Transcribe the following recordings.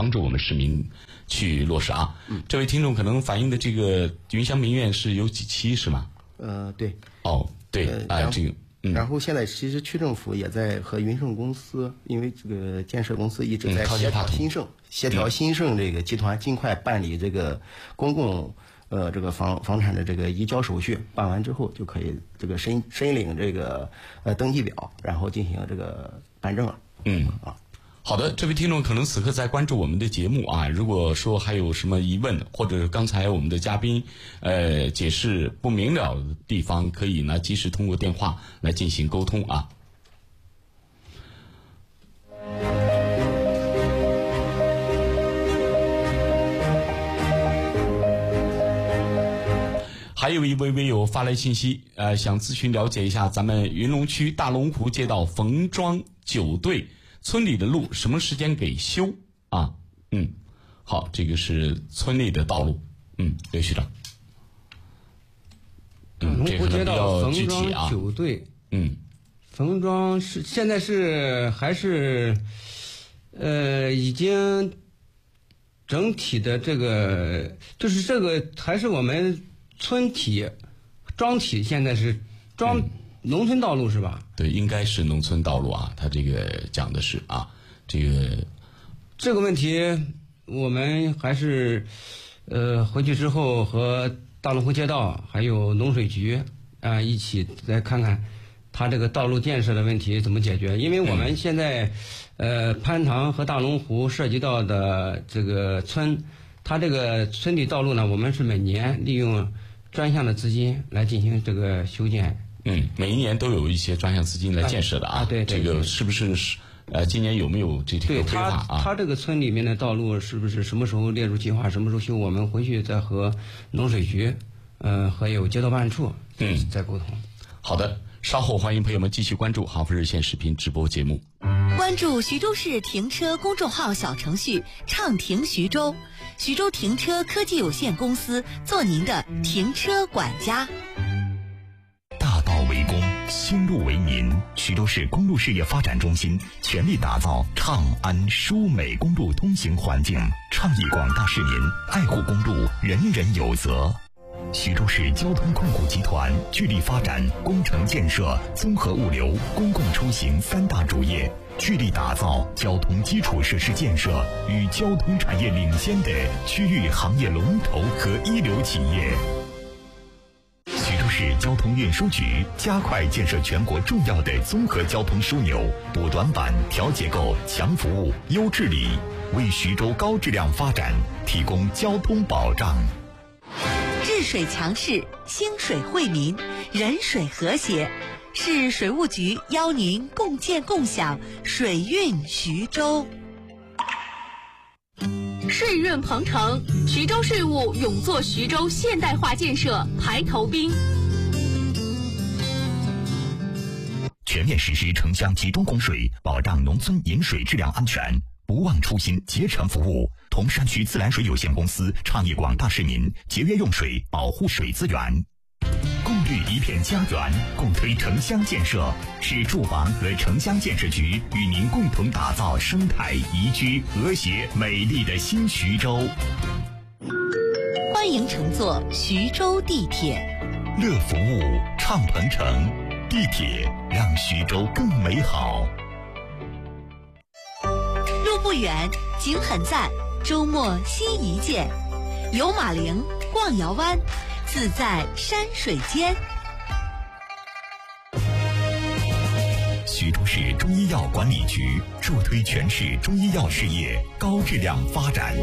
帮助我们市民去落实啊。这位听众可能反映的这个云湘民院是有几期是吗？ 对。 哦，对这个。 然后现在其实区政府也在和云盛公司，因为这个建设公司一直在协调新盛这个集团尽快办理这个公共这个房产的这个移交手续，办完之后就可以这个申领这个登记表，然后进行这个办证了。 好的，这位听众可能此刻在关注我们的节目啊，如果说还有什么疑问，或者刚才我们的嘉宾解释不明了的地方，可以呢及时通过电话来进行沟通啊。还有一位微友发来信息，想咨询了解一下咱们云龙区大龙湖街道冯庄9队村里的路什么时间给修啊？好，这个是村里的道路。刘局长。 龙湖街道冯庄啊 9队。冯庄是现在是还是已经整体的这个就是这个还是我们村体庄体现在是农村道路是吧？ 对，应该是农村道路啊，他这个讲的是啊，这个问题我们还是回去之后和大龙湖街道还有农水局一起再看看他这个道路建设的问题怎么解决。因为我们现在潘塘和大龙湖涉及到的这个村，它这个村体道路呢，我们是每年利用专项的资金来进行这个修建。 每一年都有一些专项资金来建设的啊。 对， 这个是不是今年有没有这个规划啊？ 他这个村里面的道路是不是什么时候列入计划，什么时候修？我们回去再和农水局，还有街道办处，再沟通。 好的，稍后欢迎朋友们继续关注杭福热线视频直播节目。 关注徐州市停车公众号小程序畅停徐州，徐州停车科技有限公司做您的停车管家。 大道为公，新路为民。徐州市公路事业发展中心全力打造畅安舒美公路通行环境，倡议广大市民爱护公路，人人有责。徐州市交通控股集团致力发展工程建设、综合物流、公共出行3大主业，致力打造交通基础设施建设与交通产业领先的区域行业龙头和一流企业。徐州市交通运输局加快建设全国重要的综合交通枢纽，补短板、调结构、强服务、优治理，为徐州高质量发展提供交通保障。 治水强市，兴水惠民，人水和谐。市水务局邀您共建共享水运徐州。 税润鹏程，徐州税务勇做徐州现代化建设排头兵。 全面实施城乡集中供水，保障农村饮水质量安全，不忘初心，竭诚服务。铜山区自来水有限公司倡议广大市民节约用水，保护水资源。共绿一片家园，共推城乡建设。市住房和城乡建设局与您共同打造生态宜居、和谐、美丽的新徐州。 欢迎乘坐徐州地铁， 乐服务，畅鹏程，地铁让徐州更美好。 路不远，景很赞，周末新一见，游马陵，逛瑶湾，自在山水间。 徐州市中医药管理局助推全市中医药事业高质量发展。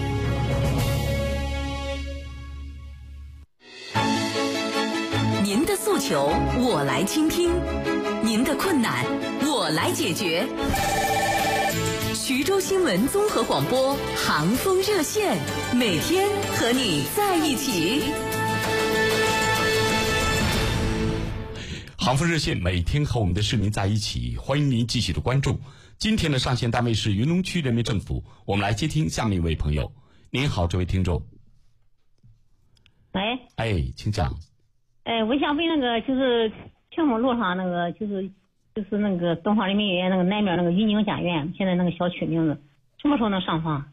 您的诉求我来倾听，您的困难我来解决。徐州新闻综合广播杭丰热线，每天和你在一起。 杭丰热线每天和我们的市民在一起，欢迎您继续的关注。今天的上线单位是云龙区人民政府，我们来接听下面一位朋友。您好，这位听众。 喂。 请讲。 我想问那个就是庆丰路上那个就是那个东方人民医院那个南面那个云景家园，现在那个小区名字什么时候能上房？